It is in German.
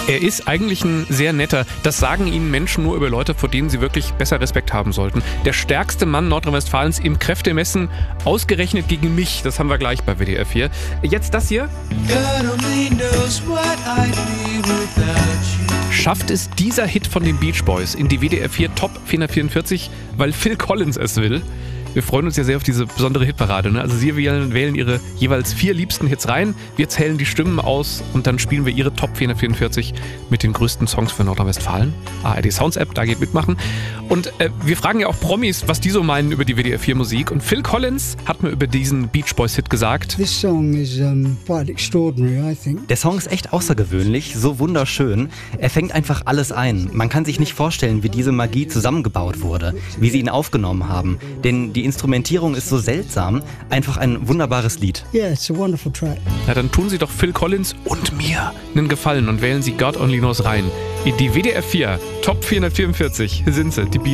Er ist eigentlich ein sehr netter. Das sagen Ihnen Menschen nur über Leute, vor denen Sie wirklich besser Respekt haben sollten. Der stärkste Mann Nordrhein-Westfalens im Kräftemessen, ausgerechnet gegen mich. Das haben wir gleich bei WDR 4. Jetzt das hier. Schafft es dieser Hit von den Beach Boys in die WDR 4 Top 444, weil Phil Collins es will? Wir freuen uns ja sehr auf diese besondere Hitparade. Ne? Also Sie wählen Ihre jeweils 4 liebsten Hits rein, wir zählen die Stimmen aus und dann spielen wir Ihre Top 444 mit den größten Songs für Nordrhein-Westfalen. ARD Sounds App, da geht mitmachen. Und wir fragen ja auch Promis, was die so meinen über die WDR 4 Musik. Und Phil Collins hat mir über diesen Beach Boys Hit gesagt: This song is quite extraordinary, I think. Der Song ist echt außergewöhnlich, so wunderschön. Er fängt einfach alles ein. Man kann sich nicht vorstellen, wie diese Magie zusammengebaut wurde, wie sie ihn aufgenommen haben. Denn die Instrumentierung ist so seltsam. Einfach ein wunderbares Lied. Yeah, it's a wonderful track. Na, dann tun Sie doch Phil Collins und mir einen Gefallen und wählen Sie God Only Knows rein. In die WDR 4 Top 444 sind sie, die Beach